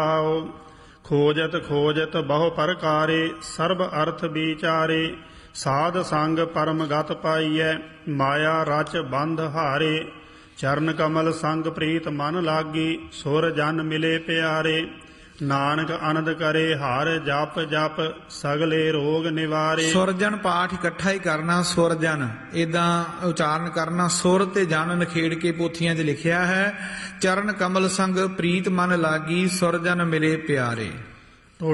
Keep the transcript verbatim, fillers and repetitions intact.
आओ खोजत खोजत बहु प्रकारे सर्ब अर्थ विचारे साध संग परम गत पाइय माया रच बंध हारे चरण कमल संग प्रीत मन लागी सुर जन मिले प्यारे नानक आनंद करे हर जप जप सगले रोग निवारे। ਸੁਰਜਨ ਪਾਠ ਇਕੱਠਾ ਹੀ ਕਰਨਾ। ਸੁਰਜਨ ਇਦਾਂ ਉਚਾਰਨ ਕਰਨਾ। ਸੁਰ ਤੇ ਜਨ ਨਖੇੜ ਕੇ ਪੋਥੀਆਂ 'ਚ ਲਿਖਿਆ ਹੈ। ਚਰਨ ਕਮਲ ਸੰਗ ਪ੍ਰੀਤ ਮਨ ਲਾਗੀ ਸੁਰਜਨ ਮਿਲੇ ਪਿਆਰੇ।